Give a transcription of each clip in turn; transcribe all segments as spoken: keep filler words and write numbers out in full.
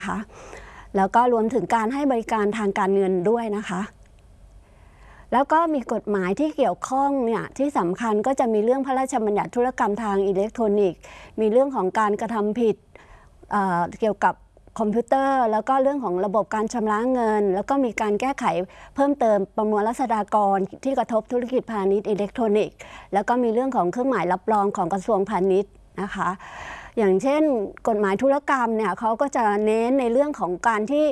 นะคะแล้วก็รวมถึงการให้บริการทางการเงินด้วยนะคะแล้วก็มีกฎหมายที่เกี่ยวข้องเนี่ยที่สำคัญก็จะมีเรื่องพระราชบัญญัติธุรกรรมทางอิเล็กทรอนิกส์มีเรื่องของการกระทำผิด เอ่อ เกี่ยวกับคอมพิวเตอร์แล้วก็เรื่องของระบบการชำระเงินแล้วก็มีการแก้ไขเพิ่มเติมประมวลรัษฎากรที่กระทบธุรกิจพาณิชย์อิเล็กทรอนิกส์แล้วก็มีเรื่องของเครื่องหมายรับรองของกระทรวงพาณิชย์นะคะอย่างเช่นกฎหมายธุรกรรมเนี่ยเขาก็จะเน้นในเรื่องของการที่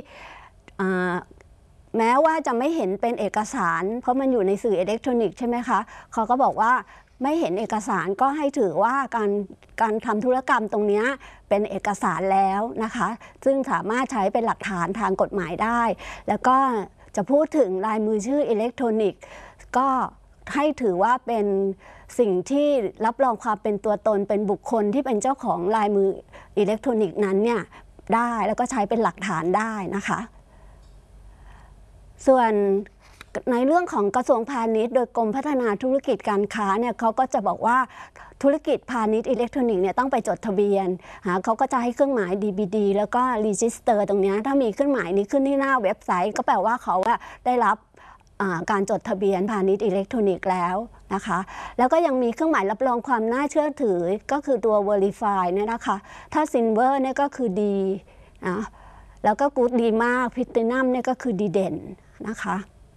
แม้ว่าจะไม่เห็นเป็นเอกสารเพราะมันอยู่ในสื่ออิเล็กทรอนิกส์ใช่ไหมคะเขาก็บอกว่าไม่เห็นเอกสารก็ให้ถือว่าการการทำธุรกรรมตรงนี้เป็นเอกสารแล้วนะคะซึ่งสามารถใช้เป็นหลักฐานทางกฎหมายได้แล้วก็จะพูดถึงลายมือชื่ออิเล็กทรอนิกส์ก็ให้ถือว่าเป็นสิ่งที่รับรองความเป็นตัวตนเป็นบุคคลที่เป็นเจ้าของลายมืออิเล็กทรอนิกส์นั้นเนี่ยได้แล้วก็ใช้เป็นหลักฐานได้นะคะส่วนในเรื่องของกระทรวงพาณิชย์โดยกรมพัฒนาธุรกิจการค้าเนี่ยเขาก็จะบอกว่าธุรกิจพาณิชย์อิเล็กทรอนิกส์เนี่ยต้องไปจดทะเบียนเขาก็จะให้เครื่องหมาย ดี บี ดี แล้วก็ Register ตรงนี้ถ้ามีเครื่องหมายนี้ขึ้นที่หน้าเว็บไซต์ก็แปลว่าเขาได้รับการจดทะเบียนพาณิชย์อิเล็กทรอนิกส์แล้วนะคะแล้วก็ยังมีเครื่องหมายรับรองความน่าเชื่อถือก็คือตัว Verify เนี่ยนะคะถ้า Silver เนี่ยก็คือดีนะแล้วก็ Good ดีมาก Platinum เนี่ยก็คือดีเด่นนะคะ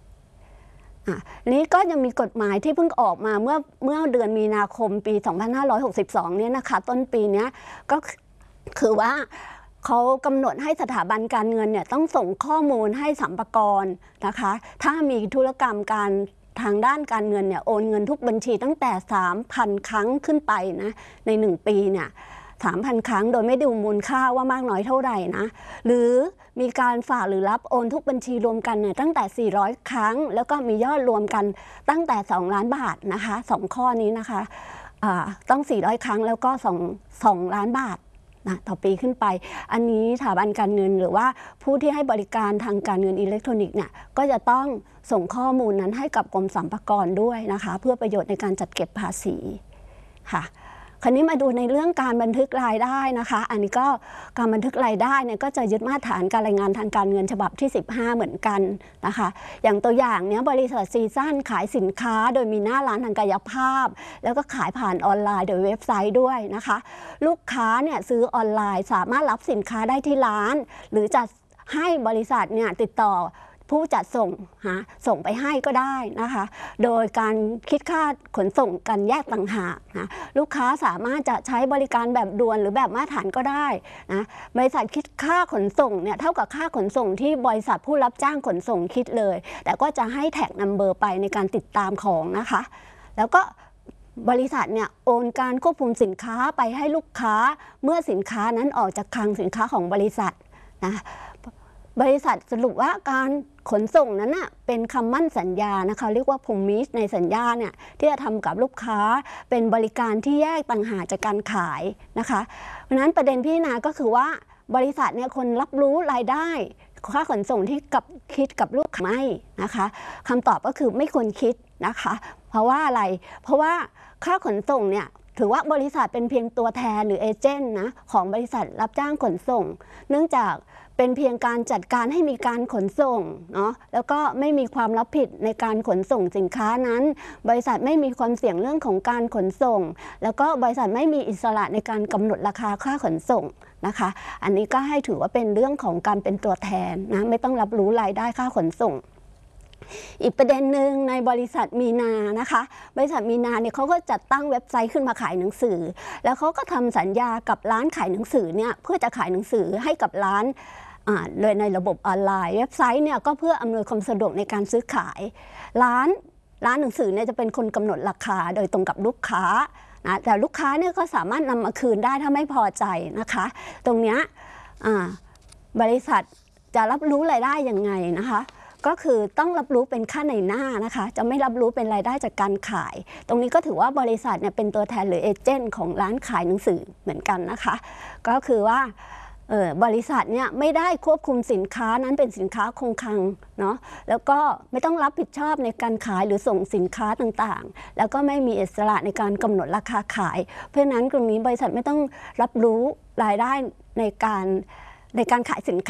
นี้ก็ยังมีกฎหมายที่เพิ่งออกมาเมื่อเมื่อเดือนมีนาคมปีสองพันห้าร้อยหกสิบสองเนี่ยนะคะต้นปีนี้ก็คือว่าเขากำหนดให้สถาบันการเงินเนี่ยต้องส่งข้อมูลให้สรรพากรนะคะถ้ามีธุรกรรมการทางด้านการเงินเนี่ยโอนเงินทุกบัญชีตั้งแต่ สามพัน ครั้งขึ้นไปนะในหนึ่งปีเนี่ยสามพัน ครั้งโดยไม่ดูมูลค่าว่ามากน้อยเท่าไหร่นะหรือมีการฝากหรือรับโอนทุกบัญชีรวมกันเนี่ยตั้งแต่สี่ร้อยครั้งแล้วก็มียอดรวมกันตั้งแต่สองล้านบาทนะคะสองข้อนี้นะคะต้องสี่ร้อยครั้งแล้วก็สองล้านบาทนะต่อปีขึ้นไปอันนี้สถาบันการเงินหรือว่าผู้ที่ให้บริการทางการเงินอิเล็กทรอนิกส์เนี่ยก็จะต้องส่งข้อมูลนั้นให้กับกรมสรรพากรด้วยนะคะเพื่อประโยชน์ในการจัดเก็บภาษีค่ะคราวนี้มาดูในเรื่องการบันทึกรายได้นะคะอันนี้ก็การบันทึกรายได้เนี่ยก็จะยึดมาตรฐานการรายงานทางการเงินฉบับที่สิบห้าเหมือนกันนะคะอย่างตัวอย่างเนี้ยบริษัทซีซั่นขายสินค้าโดยมีหน้าร้านทางกายภาพแล้วก็ขายผ่านออนไลน์โดยเว็บไซต์ด้วยนะคะลูกค้าเนี่ยซื้อออนไลน์สามารถรับสินค้าได้ที่ร้านหรือจะให้บริษัทเนี่ยติดต่อผู้จัดส่งฮะส่งไปให้ก็ได้นะคะโดยการคิดค่าขนส่งกันแยกต่างหากนะลูกค้าสามารถจะใช้บริการแบบด่วนหรือแบบมาตรฐานก็ได้นะบริษัทคิดค่าขนส่งเนี่ยเท่ากับค่าขนส่งที่บริษัทผู้รับจ้างขนส่งคิดเลยแต่ก็จะให้แท็กนัมเบอร์ไปในการติดตามของนะคะแล้วก็บริษัทเนี่ยโอนการควบคุมสินค้าไปให้ลูกค้าเมื่อสินค้านั้นออกจากคลังสินค้าของบริษัทนะบริษัทสรุปว่าการขนส่งนั้นน่ะเป็นคำมั่นสัญญานะคะเรียกว่า promise ในสัญญาเนี่ยที่จะทำกับลูกค้าเป็นบริการที่แยกต่างหากจากการขายนะคะเพราะฉะนั้นประเด็นพิจารณาก็คือว่าบริษัทเนี่ยคนรับรู้รายได้ค่าขนส่งที่กับคิดกับลูกค้าไม่นะคะคำตอบก็คือไม่ควรคิดนะคะเพราะว่าอะไรเพราะว่าค่าขนส่งเนี่ยถือว่าบริษัทเป็นเพียงตัวแทนหรือเอเจนต์นะของบริษัทรับจ้างขนส่งเนื่องจากเป็นเพียงการจัดการให้มีการขนส่งเนาะแล้วก็ไม่มีความรับผิดในการขนส่งสินค้านั้นบริษัทไม่มีความเสี่ยงเรื่องของการขนส่งแล้วก็บริษัทไม่มีอิสระในการกำหนดราคาค่าขนส่งนะคะอันนี้ก็ให้ถือว่าเป็นเรื่องของการเป็นตัวแทนนะไม่ต้องรับรู้รายได้ค่าขนส่งอีกประเด็นหนึ่งในบริษัทมีนานะคะบริษัทมีนาเนี่ยเขาก็จัดตั้งเว็บไซต์ขึ้นมาขายหนังสือแล้วเขาก็ทำสัญญากับร้านขายหนังสือเนี่ยเพื่อจะขายหนังสือให้กับร้านโดยในระบบออนไลน์เว็บไซต์เนี่ยก็เพื่ออำนวยความสะดวกในการซื้อขายร้านร้านหนังสือเนี่ยจะเป็นคนกำหนดราคาโดยตรงกับลูกค้านะแต่ลูกค้าเนี่ยก็สามารถนำมาคืนได้ถ้าไม่พอใจนะคะตรงเนี้ยบริษัทจะรับรู้รายได้ยังไงนะคะก็คือต้องรับรู้เป็นค่าในหน้านะคะจะไม่รับรู้เป็นรายได้จากการขายตรงนี้ก็ถือว่าบริษัทเนี่ยเป็นตัวแทนหรือเอเจนต์ของร้านขายหนังสือเหมือนกันนะคะก็คือว่าบริษัทเนี่ยไม่ได้ควบคุมสินค้านั้นเป็นสินค้าคงคลังเนาะแล้วก็ไม่ต้องรับผิดชอบในการขายหรือส่งสินค้าต่างๆแล้วก็ไม่มีอิสระในการกำหนดราคาขายเพราะฉะนั้นตรงนี้บริษัทไม่ต้องรับรู้รายได้ในการในการขายสินค้า